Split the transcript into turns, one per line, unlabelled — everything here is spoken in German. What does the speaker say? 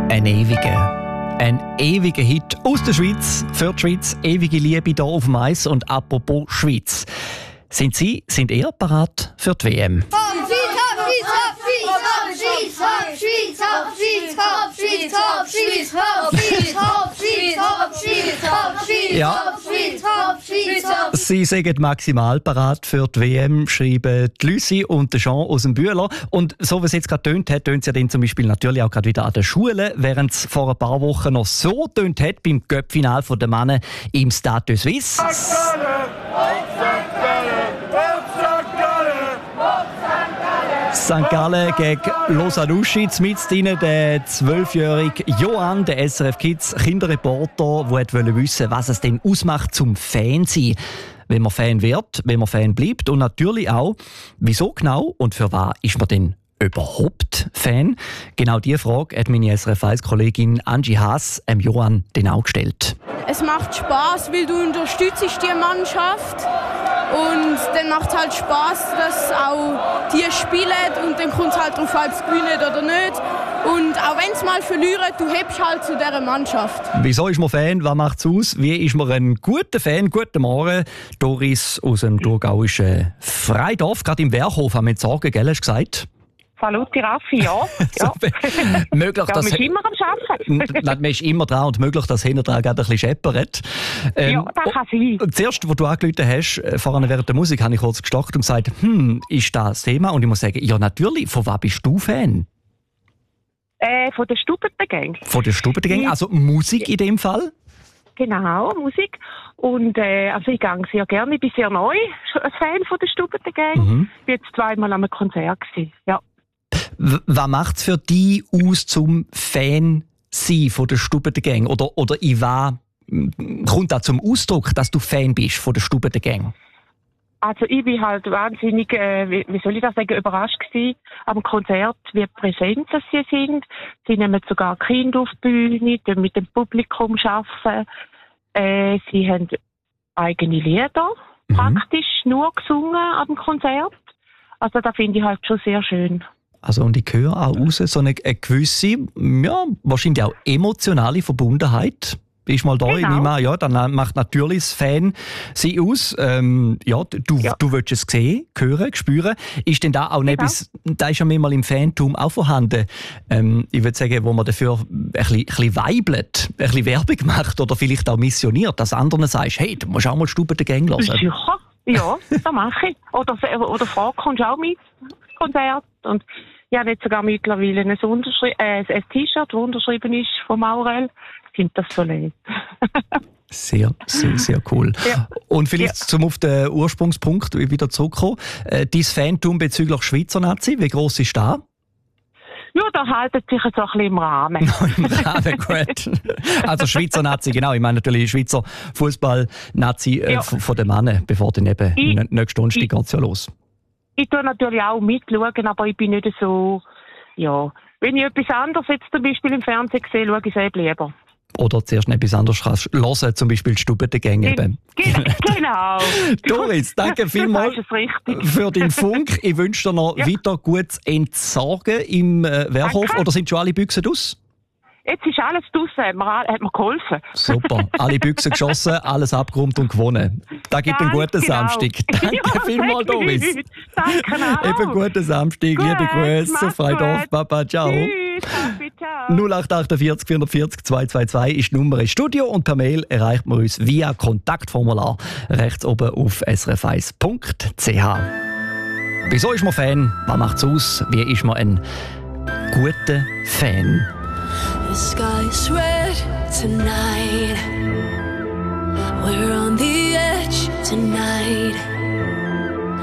Ein ewiger Hit aus der Schweiz, für die Schweiz, ewige Liebe hier auf dem Eis. Und apropos Schweiz, sind ihr parat für die WM? Ja, sie sind maximal parat für die WM, schreiben die Lucy und der Jean aus dem Bühler. Und so wie es jetzt gerade tönt hat, tönt es ja dann zum Beispiel natürlich auch gerade wieder an der Schule, während es vor ein paar Wochen noch so tönt hat beim Cup-Final der Männer im Stade de Suisse. St. Gallen gegen Lausanne-Uschi. Mit ihnen der 12-jährige Johann, der SRF Kids Kinderreporter, der wissen wollte, was es denn ausmacht zum Fan sein. Wenn man Fan wird, wenn man Fan bleibt und natürlich auch, wieso genau und für was ist man denn überhaupt Fan? Genau diese Frage hat meine SRF 1-Kollegin Angie Haas Johann dann auch gestellt.
Es macht Spaß, weil du unterstützt die Mannschaft. Und dann macht es halt Spaß, dass auch die spielen und dann kommt es halt darauf an, ob sie gewinnen oder nicht. Und auch wenn sie mal verlieren, du hebst halt zu dieser Mannschaft. Wieso ist man Fan? Was macht es aus? Wie ist man ein guter Fan? Guten Morgen, Doris aus dem thurgauischen Freidorf. Gerade im Werkhof haben wir jetzt sagen, gell, hast du gesagt?
Saluti Raffi, ja.
Möglich,
ja, man ist immer am Arbeiten.
Man ist immer dran und möglich, dass hinten dran gerade ein bisschen scheppert.
Ja, das kann sein.
Zuerst, als du angerufen hast, vorhin während der Musik, habe ich kurz gestockt und gesagt, ist das Thema? Und ich muss sagen, ja natürlich, von was bist du Fan?
Von der Stubentengang.
Von der Stubentengang, also Musik in dem Fall?
Genau, Musik. Und also ich gehe sehr gerne, ich bin sehr neu als Fan von der Stubentengang. Ich war jetzt 2-mal an einem Konzert gewesen. Ja.
Was macht es für dich aus, zum Fan sein von der Stubentengang? Oder in was kommt da zum Ausdruck, dass du Fan bist von der Stubentengang?
Also ich bin halt wahnsinnig, wie soll ich das sagen, überrascht gewesen am Konzert, wie präsent sie sind. Sie nehmen sogar Kinder auf die Bühne, die mit dem Publikum arbeiten. Sie haben eigene Lieder, praktisch nur gesungen am Konzert. Also das finde ich halt schon sehr schön. Also
und ich höre auch raus, so eine gewisse, ja, wahrscheinlich auch emotionale Verbundenheit. Bist mal da,
genau.
Ich nehme an, ja, dann macht natürlich das Fan sie aus. Du willst es sehen, hören, spüren. Ist denn da auch etwas, da ist ja manchmal im Fantum auch vorhanden, ich würde sagen, wo man dafür ein bisschen weibelt, ein bisschen Werbung macht oder vielleicht auch missioniert, dass anderen sagst, hey, du musst auch mal Stubentengang hören.
Sicher, ja, das mache ich. Oder frag, kommst du auch mit ins Konzert? Und ich habe jetzt sogar mittlerweile ein T-Shirt, das unterschrieben ist von Maurel. Ich finde das so leid.
Sehr, sehr, sehr cool.
Ja.
Und vielleicht zum auf den Ursprungspunkt wieder zurückkommen. Dein Fantum bezüglich Schweizer Nazi, wie gross ist das?
Ja, da haltet sich jetzt auch ein bisschen im Rahmen.
Im Rahmen, gut. Also Schweizer Nazi, genau. Ich meine natürlich Schweizer Fußball-Nazi von den Männern, bevor dann eben nächste Donnerstag geht es ja los.
Ich tue natürlich auch mitschauen, aber ich bin nicht so, ja. Wenn ich etwas anderes jetzt zum Beispiel im Fernsehen sehe, schaue ich es eben lieber.
Oder zuerst etwas anderes kannst hören, zum Beispiel die Stubentengänge.
Genau.
Doris, danke vielmals für den Funk. Ich wünsche dir noch weiter gutes Entsorgen im Werkhof. Danke. Oder sind schon alle Büchsen aus?
Jetzt ist alles draussen, hat mir geholfen.
Super, alle Büchsen geschossen, alles abgeräumt und gewonnen. Da gibt einen guten Samstag. Danke vielmals, Doris.
Danke auch.
Eben guten Samstag, liebe Grüße, Freidorf, Papa, ciao.
Ciao.
0848 440 222 ist die Nummer ins Studio und per Mail erreicht man uns via Kontaktformular rechts oben auf srf1.ch. Wieso ist man Fan? Was macht es aus? Wie ist man ein guter Fan?
The sky's red tonight. We're on the edge tonight.